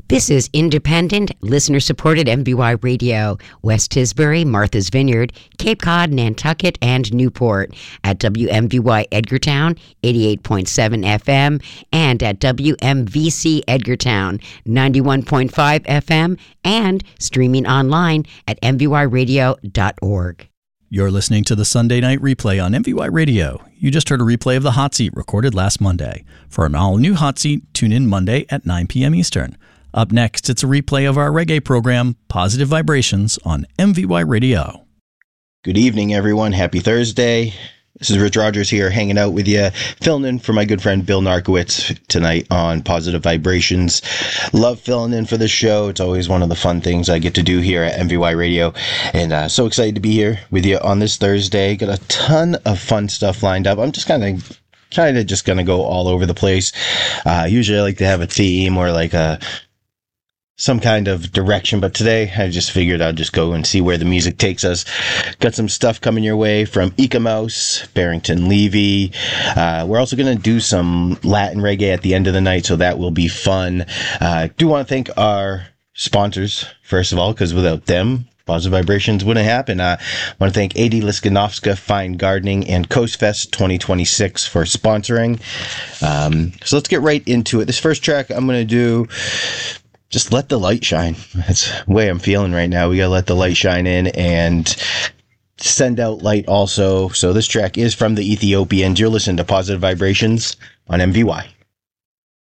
This is independent, listener-supported MVY Radio, West Tisbury, Martha's Vineyard, Cape Cod, Nantucket, and Newport at WMVY Edgartown, 88.7 FM, and at WMVC Edgartown, 91.5 FM, and streaming online at mvyradio.org. You're listening to the Sunday Night Replay on MVY Radio. You just heard a replay of the Hot Seat recorded last Monday. For an all-new Hot Seat, tune in Monday at 9 p.m. Eastern. Up next, it's a replay of our reggae program, Positive Vibrations, on MVY Radio. Good evening, everyone. Happy Thursday. This is Rich Rogers here, hanging out with you, filling in for my good friend Bill Narkowitz tonight on Positive Vibrations. Love filling in for the show. It's always one of the fun things I get to do here at MVY Radio. And so excited to be here with you on this Thursday. Got a ton of fun stuff lined up. I'm just kind of just going to go all over the place. Usually I like to have a theme or like some kind of direction, but today I just figured I'd just go and see where the music takes us. Got some stuff coming your way from Ika Mouse, Barrington Levy. We're also going to do some Latin reggae at the end of the night, so that will be fun. I do want to thank our sponsors, first of all, because without them, Positive Vibrations wouldn't happen. I want to thank AD Liskanovska, Fine Gardening, and Coast Fest 2026 for sponsoring. So let's get right into it. This first track I'm going to do, just let the light shine. That's the way I'm feeling right now. We got to let the light shine in and send out light also. So this track is from the Ethiopians. You're listening to Positive Vibrations on MVY.